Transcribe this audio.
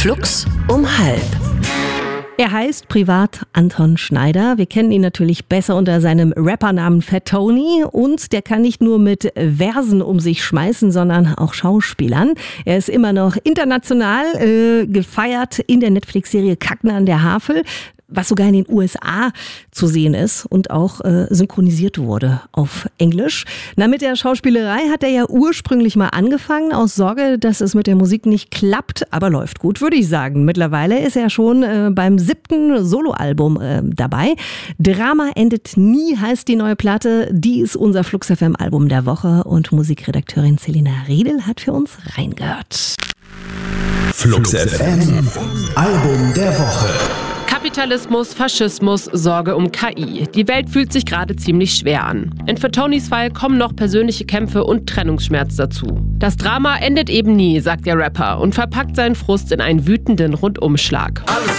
Flux um 12:30. Er heißt privat Anton Schneider. Wir kennen ihn natürlich besser unter seinem Rappernamen Fat Tony. Und der kann nicht nur mit Versen um sich schmeißen, sondern auch Schauspielern. Er ist immer noch international gefeiert in der Netflix-Serie Kacken an der Havel, was sogar in den USA zu sehen ist und auch synchronisiert wurde auf Englisch. Mit der Schauspielerei hat er ja ursprünglich mal angefangen, aus Sorge, dass es mit der Musik nicht klappt, aber läuft gut, würde ich sagen. Mittlerweile ist er schon beim 7. Soloalbum dabei. Drama endet nie heißt die neue Platte. Die ist unser Flux FM Album der Woche und Musikredakteurin Selina Riedel hat für uns reingehört. Flux FM Album der Woche. Kapitalismus, Faschismus, Sorge um KI. Die Welt fühlt sich gerade ziemlich schwer an. In Fat Tonys Fall kommen noch persönliche Kämpfe und Trennungsschmerz dazu. Das Drama endet eben nie, sagt der Rapper und verpackt seinen Frust in einen wütenden Rundumschlag. Alles